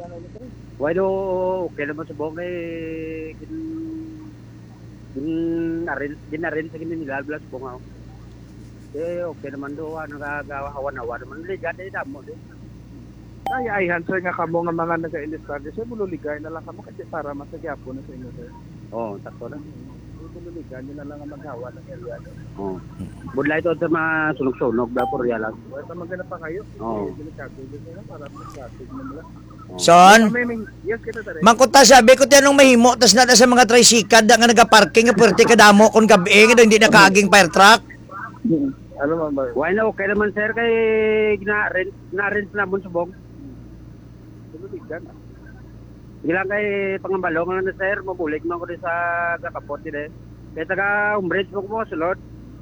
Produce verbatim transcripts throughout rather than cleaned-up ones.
Why do okay naman sa buong eh gin gin arin gin arin sa gin nila blas buong ako. Eh okay naman do ano nagagawa-hawan-hawan naman liga dai damo din. Ay ay answer nga kamo nga mga naga-ilustrar sir mululigay na lang kamo kasi para masagyapo na sa inyo sir. Oh, takto na. Mululigay nila lang ang maghawa ng area. Oh. Budlay to sa mga sunog-sunog da por ya lang. Wala pa magana pa kayo. Oh. Delikado din na para sa traffic mo nila. Son, Yes, kita tare. mangkuta sabi ko tinong mahimo tas na sa mga tricycle da nga nagaparking nga pwerte kadamo kon gabi nga hindi nakaaging fire truck. Ano man ba? Why na okay naman sir kay gina-rent na-rent na mun subong. Mululigay na. Gilang kay pangambalo nga na sir mabulig man ko din sa kakapot din. Kaya taga umbrage mo ko sulod.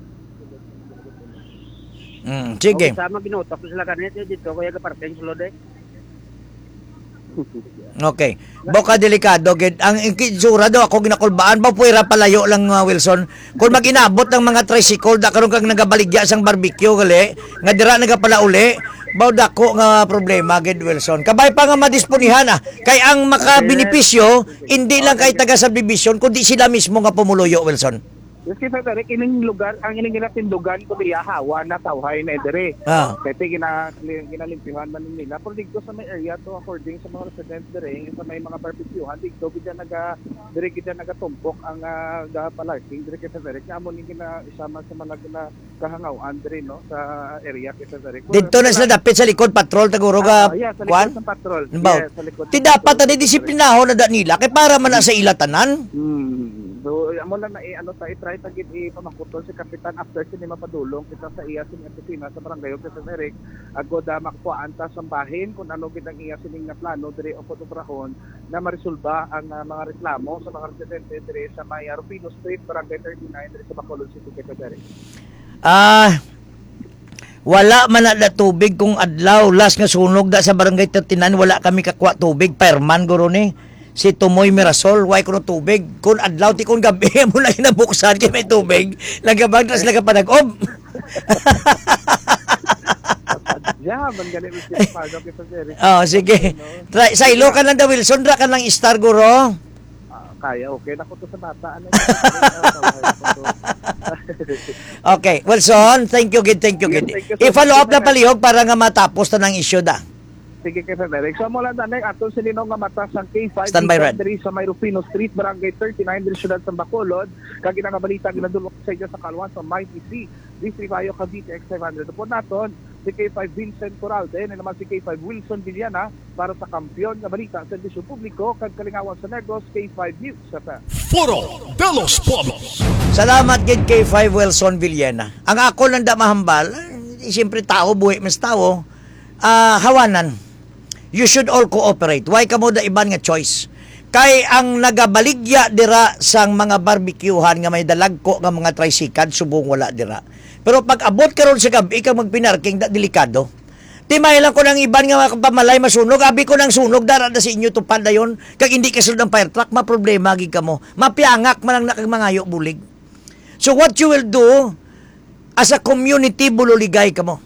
Mm, sige. Sama ginutok sila kanit dito kaya ga parking sulod eh. Okay. Boka delikado gid ang insura do ako ginakulbaan ba puwera palayo lang uh, Wilson. Kung maginabot ng mga tricycle da karon kag nagabaligya sang barbecue gali nga dira nagapala uli baw dako nga problema gid Wilson. Kabay pa nga madisponihan ah. Kay ang makabenepisyo hindi lang kay taga subdivision kundi sila mismo nga pumuluyo Wilson. Yes, kita tare kining lugar ang ining tindugan ko diya hawa na tawhay na dire. Ah. Kaya gina ginalimpihan man nila pero dito sa may area to according sa mga residents dire sa may mga barbecuehan dito kita naga dire kita nagatumpok ang uh, gapalarking dire kita dire kamo ning gina isama sa mga na kahangawan dire no sa area kita dire. Dito na sila dapit sa likod patrol taguro Ah, ga yeah, sa kwan. likod ng patrol. Yes, sa likod. Ti dapat na disiplinahon na da nila kay para man na sa ilatanan. Hmm. So, amo lang na i-ano ta i-try ta gid i-pamakutol si kapitan after sini mapadulong kita sa iya sining opisina sa barangay ug sa Eric agod uh, makuhaan ta sambahin kung ano gid ang iya sining na plano diri o operahon na maresolba ang uh, mga reklamo sa mga residente diri sa may Rufino Street, Barangay thirty-nine diri sa Bacolod City, Eric. Ah, wala man na tubig kung adlaw last nga sunog da sa barangay thirty-nine wala kami kakwa tubig perman guro ni si Tumoy Mirasol why kuno tubig kun adlaw ti kun gabi mo na hinabuksan kay may tubig lagabag tas lagapanag-ob. Yeah, man galing si Pago kita Eric. Oh sige, try saylo ka lang da Wilson ra ka lang star guro. Uh, kaya okay na ko to sa bata ano. Okay, Wilson, thank you gid, thank you gid. I-follow up na palihog para nga matapos ta ng issue da. Sige kay Frederick. So mo lang tanay aton silino nga mata sang K five Stand by, Red. diri sa may Rufino Street, Barangay thirty-nine diri syudad sa Bacolod. Kag ginagabalita ginadulok sa inyo sa Kalwan sa Mighty C. District Bayo Cavite X five hundred. Po naton si K five Vincent Coralde na naman si K five Wilson Villana para sa kampiyon nga balita sa serbisyo publiko kag kalingawan sa negos K five News sa Foro de los Pueblos. Salamat gid kay five Wilson Villena. Ang ako lang da mahambal, eh, siyempre tao buhi mas tao. Ah, hawanan. You should all cooperate. Why kamo da iban nga choice? Kay ang nagabaligya dira sang mga barbecuehan nga may dalagko nga mga tricycle subong wala dira. Pero pag abot karon sa gabi ka magpinarking da delikado. Timay lang ko nang iban nga pamalay masunog, abi ko nang sunog dara da sa inyo tupad dayon kag hindi ka sulod ng fire truck, ma problema gid kamo. Mapiangak man ang nakagmangayo bulig. So what you will do as a community bululigay kamo.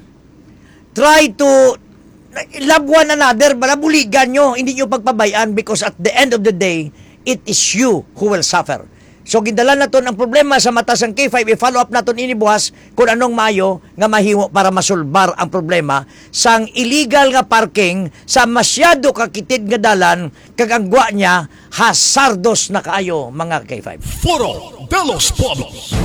Try to love one another, bala buligan nyo, hindi nyo pagpabayaan because at the end of the day, it is you who will suffer. So, gindala naton ang problema sa mata sang K five, i-follow up naton inibuhas kung anong mayo nga mahimo para masulbar ang problema sang illegal nga parking sa masyado kakitid nga dalan kag ang gwa niya hasardos na kaayo mga K five. Foro de los Pueblos.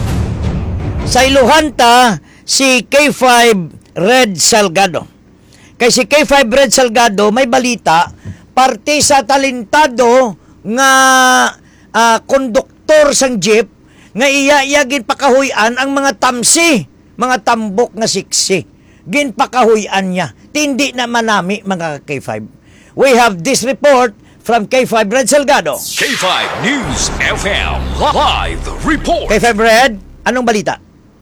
Sa iluhan ta, si K five Red Salgado. Kay si K five Red Salgado may balita parte sa talentado nga uh, konduktor sang jeep nga iya iya gin pakahuyan ang mga tamsi, mga tambok nga siksi. Gin pakahuyan niya. Tindi na manami mga K five. We have this report from K five Red Salgado. K five News F M Live Report. K five Red, anong balita?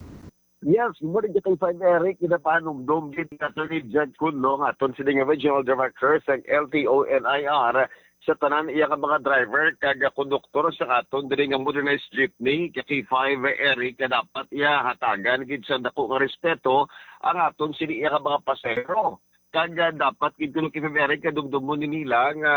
Yes, good morning kay five Eric, kinapanumdum gid ni Attorney Judge Kunlong aton sining Regional Director sa L T O N I R sa tanan iya ka mga driver kag konduktor sa aton diri nga modernized jeepney kay five Eric nga dapat iya hatagan gid sa dako nga respeto ang aton sini iya ka mga pasahero kag dapat gid kuno kay five Eric kadumdumon nila nga